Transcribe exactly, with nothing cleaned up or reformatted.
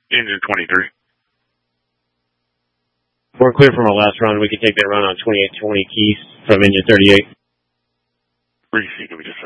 Engine twenty-three. We're clear from our last run. We can take that run on twenty-eight twenty Keys from engine thirty-eight. Receive, we just